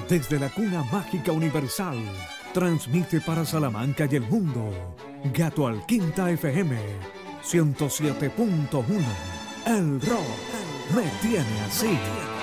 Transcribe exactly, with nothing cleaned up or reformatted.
Desde la cuna mágica universal, transmite para Salamanca y el mundo, Gato al Quinta F M, ciento siete punto uno. El rock me tiene así.